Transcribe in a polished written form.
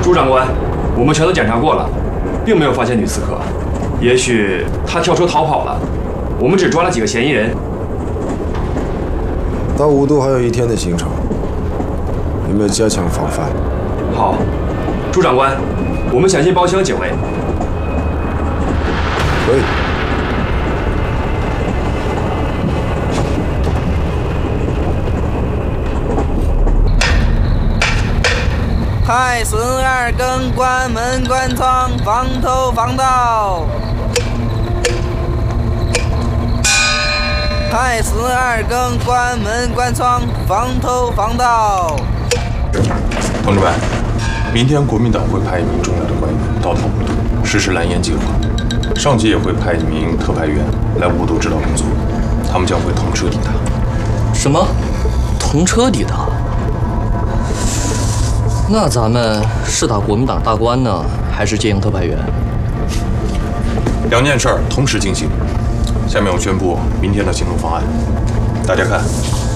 朱长官，我们全都检查过了，并没有发现女刺客。也许她跳车逃跑了，我们只抓了几个嫌疑人。 到无都还有1天的行程，有没有加强防范？ 好，朱长官，我们小心包厢警卫。 可以。 太孙二更，关门关窗，防偷防盗。太孙二更，关门关窗，防偷防盗。 同志们，明天国民党会派1名重要的官员到达无都，实施蓝烟计划。上级也会派1名特派员来无都指导工作，他们将会同车抵达。 什么？同车抵达？那咱们是打国民党大官呢，还是接应特派员 ？2件事同时进行。下面我宣布明天的行动方案，大家看。